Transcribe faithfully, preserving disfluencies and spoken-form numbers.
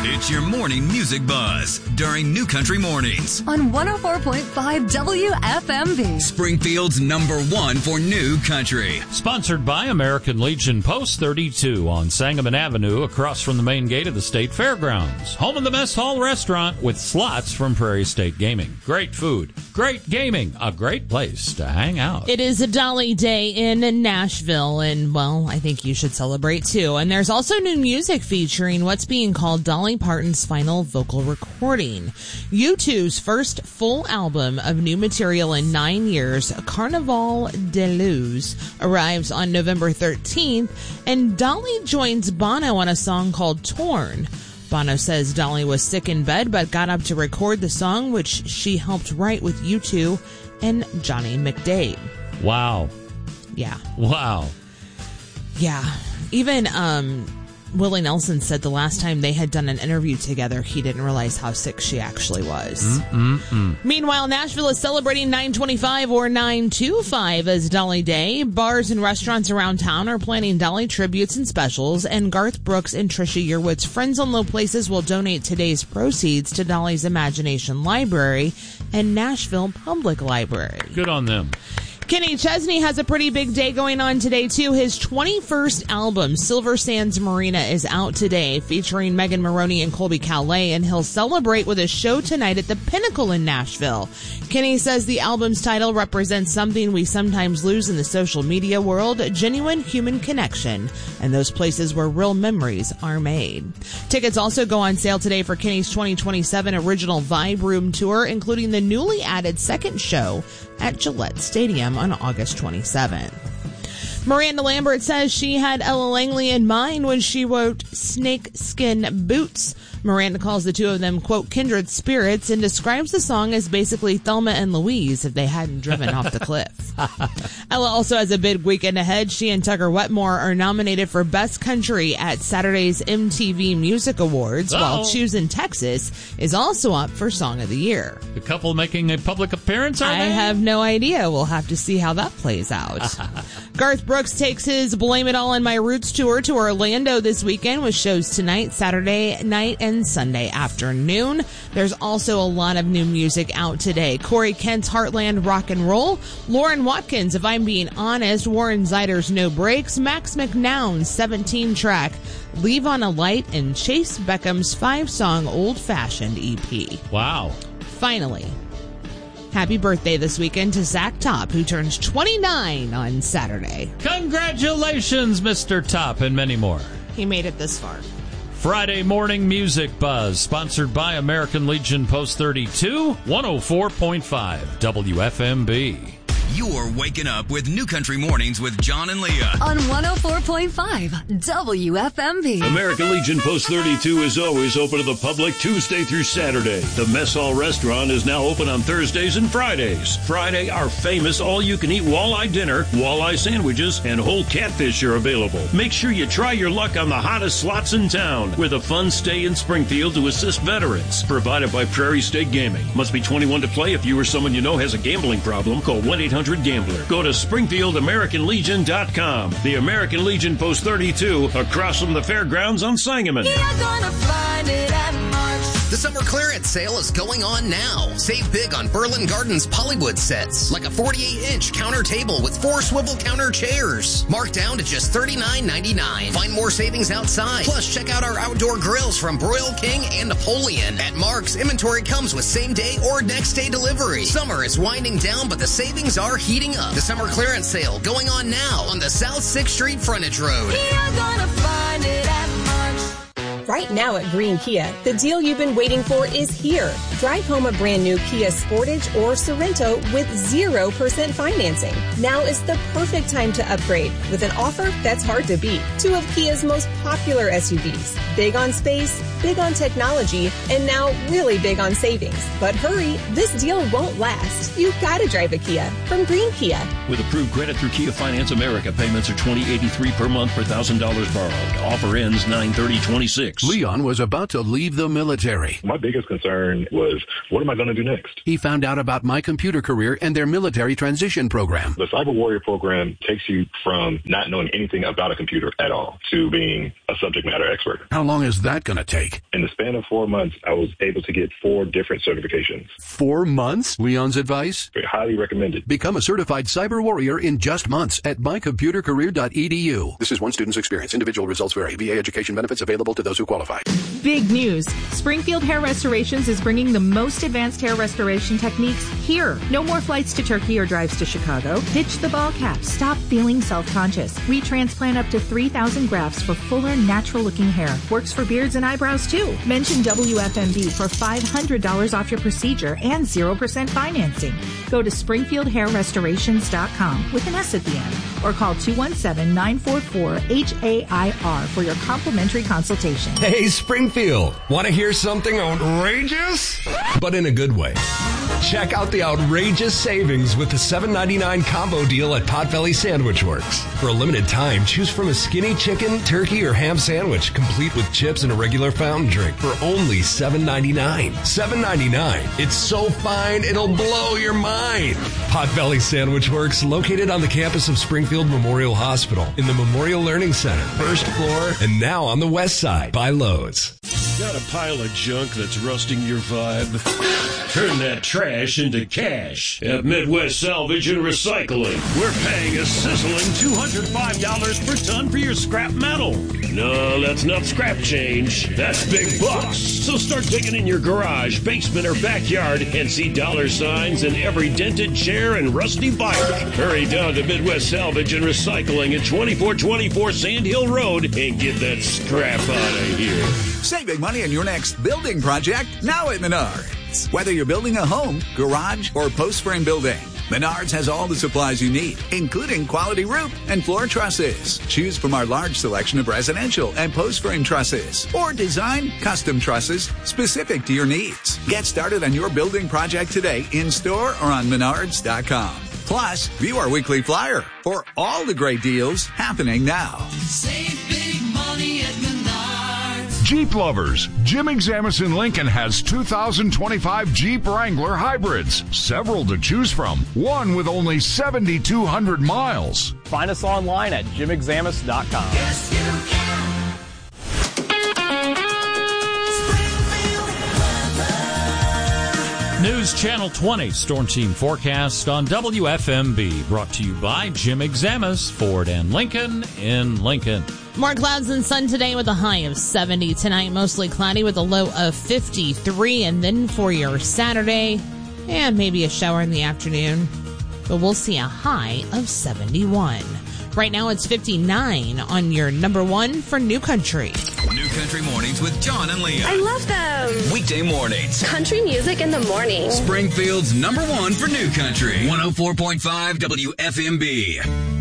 It's your morning music buzz during New Country Mornings on one oh four point five W F M V. Springfield's number one for New Country. Sponsored by American Legion Post thirty-two on Sangamon Avenue across from the main gate of the State Fairgrounds. Home of the Mess Hall Restaurant with slots from Prairie State Gaming. Great food, great gaming, a great place to hang out. It is a Dolly Day in Nashville, and, well, I think you should celebrate, too. And there's also new music featuring what's being called Dolly Parton's final vocal recording. U two's first full album of new material in nine years, Carnaval de Luz, arrives on November thirteenth, and Dolly joins Bono on a song called Torn. Bono says Dolly was sick in bed but got up to record the song, which she helped write with U two and Johnny McDade. Wow. Yeah. Wow. Yeah. Even um, Willie Nelson said the last time they had done an interview together, he didn't realize how sick she actually was. Mm-mm-mm. Meanwhile, Nashville is celebrating nine twenty-five or nine twenty-five as Dolly Day. Bars and restaurants around town are planning Dolly tributes and specials, and Garth Brooks and Trisha Yearwood's Friends on Low Places will donate today's proceeds to Dolly's Imagination Library and Nashville Public Library. Good on them. Kenny Chesney has a pretty big day going on today, too. His twenty-first album, Silver Sands Marina, is out today, featuring Megan Maroney and Colby Calais, and he'll celebrate with a show tonight at the Pinnacle in Nashville. Kenny says the album's title represents something we sometimes lose in the social media world, a genuine human connection, and those places where real memories are made. Tickets also go on sale today for Kenny's twenty twenty-seven Original Vibe Room Tour, including the newly added second show at Gillette Stadium on August twenty-seventh. Miranda Lambert says she had Ella Langley in mind when she wrote Snake Skin Boots. Miranda calls the two of them, quote, kindred spirits, and describes the song as basically Thelma and Louise if they hadn't driven off the cliff. Ella also has a big weekend ahead. She and Tucker Wetmore are nominated for Best Country at Saturday's M T V Music Awards, Uh-oh. while Choosing Texas is also up for Song of the Year. The couple making a public appearance, are I they? have no idea. We'll have to see how that plays out. Garth Brooks takes his Blame It All on My Roots tour to Orlando this weekend with shows tonight, Saturday night, and Sunday afternoon. There's also a lot of new music out today. Corey Kent's Heartland Rock and Roll, Lauren Watkins' If I'm Being Honest, Warren Zeider's No Breaks, Max McNown's seventeen track Leave on a Light, and Chase Beckham's five-song Old Fashioned E P. Wow. Finally, happy birthday this weekend to Zach Top, who turns twenty-nine on Saturday. Congratulations, Mister Top, and many more. He made it this far. Friday Morning Music Buzz, sponsored by American Legion Post thirty-two, one oh four point five W F M B. You're waking up with New Country Mornings with John and Leah on one oh four point five W F M V. American Legion Post thirty-two is always open to the public Tuesday through Saturday. The Mess Hall Restaurant is now open on Thursdays and Fridays. Friday, our famous all-you-can-eat walleye dinner, walleye sandwiches, and whole catfish are available. Make sure you try your luck on the hottest slots in town with a fun stay in Springfield to assist veterans. Provided by Prairie State Gaming. Must be twenty-one to play. If you or someone you know has a gambling problem, call one eight hundred gambler. Go to Springfield American Legion dot com. The American Legion Post thirty-two, across from the fairgrounds on Sangamon. You're gonna find it at Mark's. The summer clearance sale is going on now. Save big on Berlin Gardens Pollywood sets, like a forty-eight inch counter table with four swivel counter chairs. Marked down to just thirty-nine ninety-nine. Find more savings outside. Plus, check out our outdoor grills from Broil King and Napoleon. At Mark's, inventory comes with same day or next day delivery. Summer is winding down, but the savings are heating up. The summer clearance sale going on now on the South sixth Street frontage road. You're gonna find it at Mark's. Right now at Green Kia, the deal you've been waiting for is here. Drive home a brand new Kia Sportage or Sorento with zero percent financing. Now is the perfect time to upgrade with an offer that's hard to beat. Two of Kia's most popular S U Vs. Big on space, big on technology, and now really big on savings. But hurry, this deal won't last. You've got to drive a Kia from Green Kia. With approved credit through Kia Finance America, payments are twenty eighty-three per month per one thousand dollars borrowed. Offer ends nine thirty twenty-six. six. Leon was about to leave the military. My biggest concern was, what am I going to do next? He found out about My Computer Career and their military transition program. The Cyber Warrior program takes you from not knowing anything about a computer at all to being a subject matter expert. How long is that going to take? In the span of four months, I was able to get four different certifications. Four months? Leon's advice? Highly recommended. Become a certified cyber warrior in just months at my computer career dot e d u. This is one student's experience. Individual results vary. V A education benefits available to those who qualify. Big news. Springfield Hair Restorations is bringing the most advanced hair restoration techniques here. No more flights to Turkey or drives to Chicago. Ditch the ball cap. Stop feeling self-conscious. We transplant up to three thousand grafts for fuller, natural-looking hair. Works for beards and eyebrows, too. Mention W F M B for five hundred dollars off your procedure and zero percent financing. Go to springfield hair restorations dot com with an S at the end or call two one seven, nine four four, H A I R for your complimentary consultation. Hey, Springfield, want to hear something outrageous? But in a good way. Check out the outrageous savings with the seven ninety-nine combo deal at Potbelly Sandwich Works. For a limited time, choose from a skinny chicken, turkey, or ham sandwich, complete with chips and a regular fountain drink for only seven ninety-nine. seven ninety-nine. It's so fine, it'll blow your mind. Potbelly Sandwich Works, located on the campus of Springfield Memorial Hospital in the Memorial Learning Center, first floor, and now on the west side by Lowe's. Got a pile of junk that's rusting your vibe? Turn that trash into cash at Midwest Salvage and Recycling. We're paying a sizzling two hundred five dollars per ton for your scrap metal. No, that's not scrap change. That's big bucks. So start digging in your garage, basement, or backyard and see dollar signs in every dented chair and rusty bike. Hurry down to Midwest Salvage and Recycling at twenty-four twenty-four Sand Hill Road and get that scrap out of here. Save big money on your next building project now at Menards. Whether you're building a home, garage, or post frame building, Menards has all the supplies you need, including quality roof and floor trusses. Choose from our large selection of residential and post frame trusses, or design custom trusses specific to your needs. Get started on your building project today in store or on menards dot com. Plus, view our weekly flyer for all the great deals happening now. Save big money at Menards. Jeep lovers, Jim Examison Lincoln has two thousand twenty-five Jeep Wrangler hybrids. Several to choose from. One with only seventy-two hundred miles. Find us online at jim examus dot com. Yes, you can. News Channel twenty Storm Team Forecast on W F M B. Brought to you by Jim Examus, Ford and Lincoln in Lincoln. More clouds and sun today with a high of seventy. Tonight, mostly cloudy with a low of fifty-three. And then for your Saturday, and maybe a shower in the afternoon. But we'll see a high of seventy-one. Right now, it's fifty-nine on your number one for New Country. New Country Mornings with John and Leah. I love them. Weekday mornings. Country music in the morning. Springfield's number one for New Country. one oh four point five W F M B.